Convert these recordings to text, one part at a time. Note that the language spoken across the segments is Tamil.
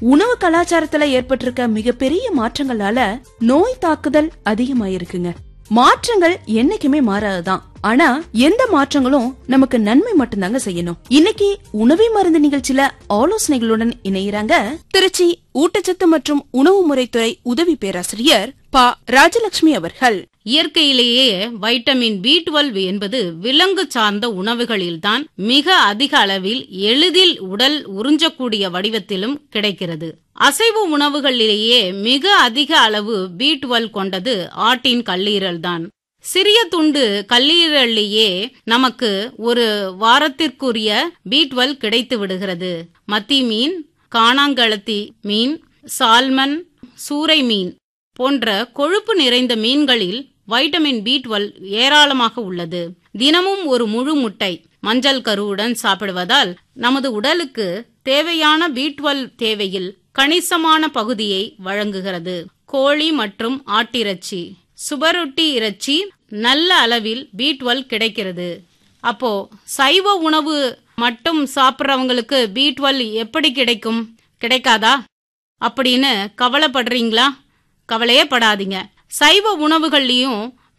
உணவு கலாச்சாரத்துல ஏற்பட்டிருக்க மிகப்பெரிய மாற்றங்களால நோய் தாக்குதல் அதிகமாயிருக்குங்க. மாற்றங்கள் என்னைக்குமே மாறாதுதான். ஆனா எந்த மாற்றங்களும் நமக்கு நன்மை மட்டும்தாங்க செய்யணும். இன்னைக்கு உணவே மருந்து நிகழ்ச்சியில ஆலோசனைகளுடன் இணைகிறாங்க திருச்சி ஊட்டச்சத்து மற்றும் உணவு முறைத்துறை உதவி பேராசிரியர் ப. ராஜலட்சுமி அவர்கள். இயற்கையிலேயே வைட்டமின் B12 என்பது விலங்கு சார்ந்த உணவுகளில்தான் மிக அதிக அளவில் எளிதில் உடல் உறிஞ்சக்கூடிய வடிவத்திலும் கிடைக்கிறது. அசைவ உணவுகளிலேயே மிக அதிக அளவு B12 கொண்டது ஆட்டின் கல்லீரல் தான். சிறிய துண்டு கல்லீரலிலேயே நமக்கு ஒரு வாரத்திற்குரிய B12 கிடைத்து விடுகிறது. மத்தி மீன், காணாங்கழுத்தி மீன், சால்மன், சூறை மீன் போன்ற கொழுப்பு நிறைந்த மீன்களில் வைட்டமின் B12 ஏராளமாக உள்ளது. தினமும் ஒரு முழு முட்டை மஞ்சள் கருவுடன் சாப்பிடுவதால் நமது உடலுக்கு தேவையான B12 தேவையில் கணிசமான பகுதியை வழங்குகிறது. கோழி மற்றும் ஆட்டிறைச்சி, சுபரொட்டி இறைச்சி நல்ல அளவில் B12 கிடைக்கிறது. அப்போ சைவ உணவு மட்டும் சாப்பிட்றவங்களுக்கு B12 எப்படி கிடைக்கும்? கிடைக்காதா அப்படின்னு கவலைப்படுறீங்களா? கவலையே படாதீங்க. சைவ உணவுகள்லயும்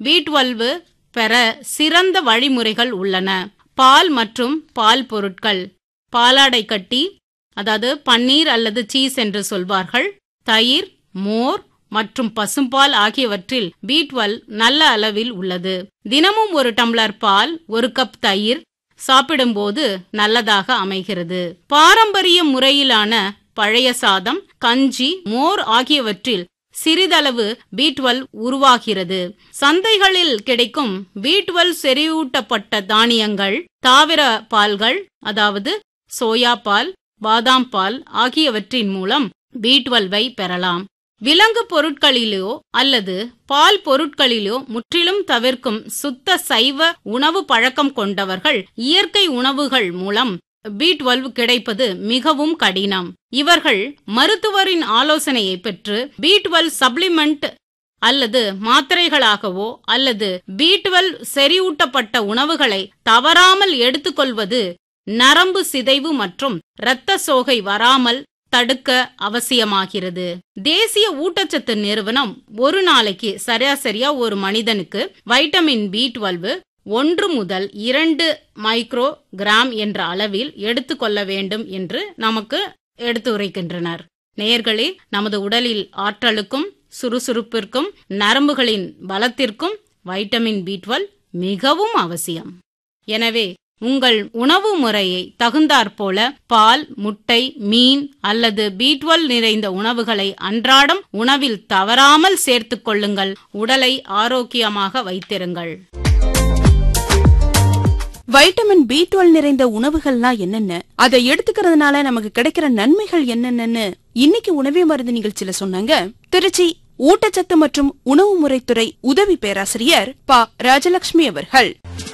B12 பெற சிறந்த வழிமுறைகள் உள்ளன. பால் மற்றும் பால் பொருட்கள், பாலாடை கட்டி, அதாவது பன்னீர் அல்லது சீஸ் என்று சொல்வார்கள், தயிர், மோர் மற்றும் பசும்பால் ஆகியவற்றில் B12 நல்ல அளவில் உள்ளது. தினமும் ஒரு டம்ளர் பால், ஒரு கப் தயிர் சாப்பிடும்போது நல்லதாக அமைகிறது. பாரம்பரிய முறையிலான பழைய சாதம், கஞ்சி, மோர் ஆகியவற்றில் சிறிதளவு B12 உருவாகிறது. சந்தைகளில் கிடைக்கும் B12 செறிவூட்டப்பட்ட தானியங்கள், தாவர பால்கள், அதாவது சோயா பால், பாதாம் பால் ஆகியவற்றின் மூலம் B12 பெறலாம். விலங்கு பொருட்களிலோ அல்லது பால் பொருட்களிலோ முற்றிலும் தவிர்க்கும் சுத்த சைவ உணவு பழக்கம் கொண்டவர்கள் இயற்கை உணவுகள் மூலம் B12 கிடைப்பது மிகவும் கடினம். இவர்கள் மருத்துவரின் ஆலோசனையை பெற்று B12 சப்ளிமெண்ட் அல்லது மாத்திரைகளாகவோ அல்லது B12 செறிவூட்டப்பட்ட உணவுகளை தவறாமல் எடுத்துக்கொள்வது நரம்பு சிதைவு மற்றும் இரத்த சோகை வராமல் தடுக்க அவசியமாகிறது. தேசிய ஊட்டச்சத்து நிறுவனம் ஒரு நாளைக்கு சராசரியா ஒரு மனிதனுக்கு வைட்டமின் B12 1 முதல் 2 மைக்ரோ கிராம் என்ற அளவில் எடுத்துக்கொள்ள வேண்டும் என்று நமக்கு எடுத்துரைக்கின்றனர். நேயர்களே, நமது உடலில் ஆற்றலுக்கும் சுறுசுறுப்பிற்கும் நரம்புகளின் பலத்திற்கும் வைட்டமின் B12 மிகவும் அவசியம். எனவே உங்கள் உணவு முறையை தகுந்தாற்போல பால், முட்டை, மீன் அல்லது B12 நிறைந்த உணவுகளை அன்றாடம் உணவில் தவறாமல் சேர்த்துக் கொள்ளுங்கள். உடலை ஆரோக்கியமாக வைத்திருங்கள். வைட்டமின் B12 நிறைந்த உணவுகள்லாம் என்னென்ன, அதை எடுத்துக்கிறதுனால நமக்கு கிடைக்கிற நன்மைகள் என்னென்னு இன்னைக்கு உணவே மருந்து நிகழ்ச்சியில சொன்னாங்க திருச்சி ஊட்டச்சத்து மற்றும் உணவு முறைத்துறை உதவி பேராசிரியர் ப. ராஜலட்சுமி அவர்கள்.